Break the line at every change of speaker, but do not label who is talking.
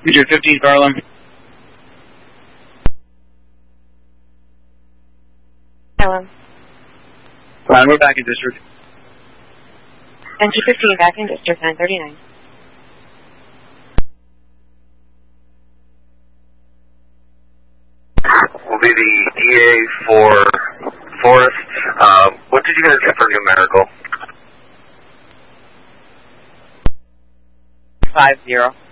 Future 15 Garland.
Hello.
We're back in district.
Entry 15 back in district 939.
Will be the DA for Forest. What did you guys get for numerical?
50.